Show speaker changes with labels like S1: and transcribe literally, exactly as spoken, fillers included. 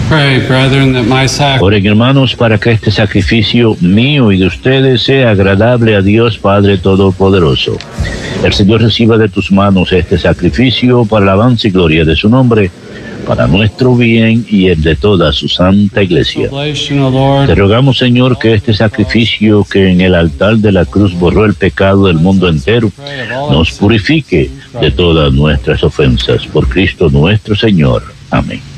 S1: pray, brethren, that my sacrifice
S2: Oren, hermanos, para que este sacrificio mío y de ustedes sea agradable a Dios Padre Todopoderoso. El Señor reciba de tus manos este sacrificio para la alabanza y gloria de su nombre, para nuestro bien y el de toda su santa iglesia. Te rogamos, Señor, que este sacrificio que en el altar de la cruz borró el pecado del mundo entero, nos purifique de todas nuestras ofensas. Por Cristo nuestro Señor. Amén.